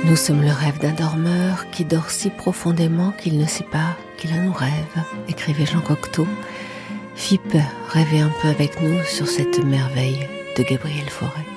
Nous sommes le rêve d'un dormeur qui dort si profondément qu'il ne sait pas qu'il a nos rêves, écrivait Jean Cocteau. Philippe rêvait un peu avec nous sur cette merveille de Gabriel Fauré.